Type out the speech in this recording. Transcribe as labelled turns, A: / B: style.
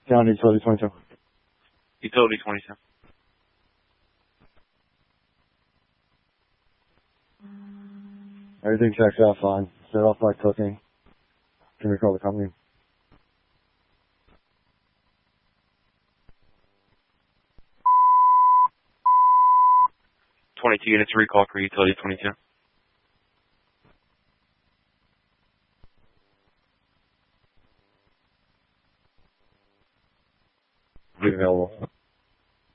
A: County Utility 22.
B: Utility 22.
A: Everything checks out fine. Set off by cooking. Can we call the company?
B: Twenty-two units recall for Utility 22.
A: Be available.